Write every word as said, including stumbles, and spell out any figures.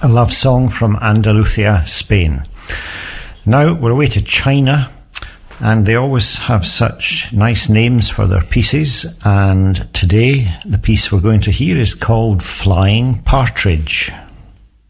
a love song from Andalusia, Spain. Now we're away to China, and they always have such nice names for their pieces, and today the piece we're going to hear is called Flying Partridge.